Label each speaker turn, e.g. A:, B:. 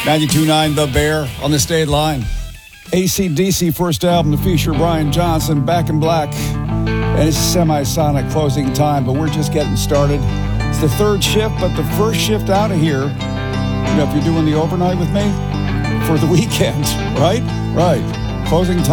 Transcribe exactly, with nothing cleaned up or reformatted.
A: ninety-two point nine The Bear on the State Line. A C D C first album to feature Brian Johnson, Back in Black. And it's semi-sonic closing time, but we're just getting started. It's the third shift, but the first shift out of here, you know, if you're doing the overnight with me, for the weekend, right? Right. Closing time.